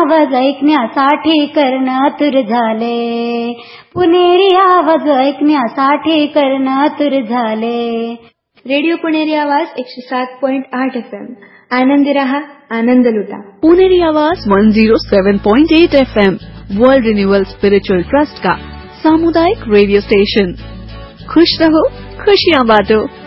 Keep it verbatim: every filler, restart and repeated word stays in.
आवाज ऐकण्यासाठी कर्ण आतुर झाले. पुणेरी आवाज ऐकण्यासाठी कर्ण आतुर झाले. रेडिओ पुणेरी आवाज एकशे सात पॉइंट आठ एफ एम. आनंदी रहा, आनंद लुटा. पुणेरी आवाज वन जीरो सेवन point eight F M world renewal spiritual trust का सामुदायिक रेडियो स्टेशन. खुश रहो, खुशियाँ बांटो.